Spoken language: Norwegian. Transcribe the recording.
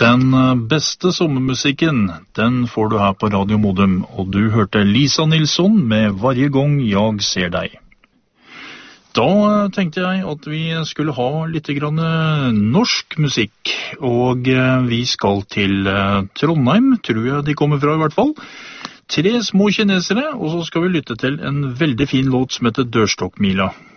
Den beste sommermusikken, den får du her på Radio Modum, og du hørte Lisa Nilsson med Varje gång jag ser deg. Da tenkte jeg at vi skulle ha litt grann norsk musikk, og vi skal til Trondheim, tror jeg de kommer fra i hvert fall. 3 små kinesere, og så skal vi lytte til en veldig fin låt som heter Dørstokkmila.